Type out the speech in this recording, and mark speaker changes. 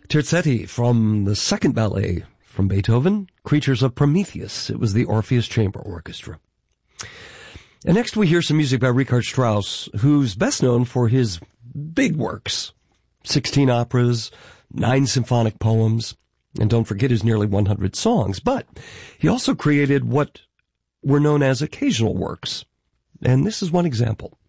Speaker 1: Terzetti from the second ballet from Beethoven, Creatures of Prometheus. It was the Orpheus Chamber Orchestra. And next we hear some music by Richard Strauss, who's best known for his big works. 16 operas, 9 symphonic poems, and don't forget his nearly 100 songs. But he also created what were known as occasional works. And this is one example.